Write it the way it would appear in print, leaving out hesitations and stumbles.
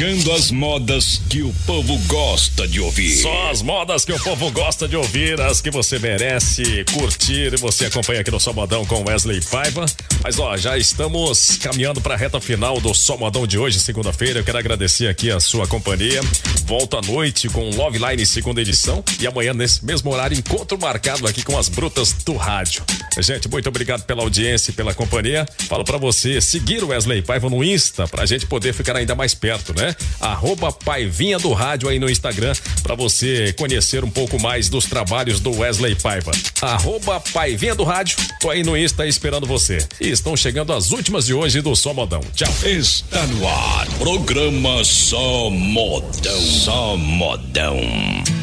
Chegando as modas que o povo gosta de ouvir. Só as modas que o povo gosta de ouvir, as que você merece curtir. E você acompanha aqui no Só Modão com Wesley Paiva. Mas ó, já estamos caminhando para a reta final do Só Modão de hoje, segunda-feira. Eu quero agradecer aqui a sua companhia. Volto à noite com Love Line segunda edição. E amanhã, nesse mesmo horário, encontro marcado aqui com as brutas do rádio. Gente, muito obrigado pela audiência e pela companhia. Falo pra você seguir o Wesley Paiva no Insta, pra gente poder ficar ainda mais perto, né? @Paivinha do Rádio aí no Instagram, pra você conhecer um pouco mais dos trabalhos do Wesley Paiva. @Paivinha do Rádio, tô aí no Insta esperando você. E estão chegando as últimas de hoje do Só Modão. Tchau. Está no ar, programa Só Modão. Só Modão.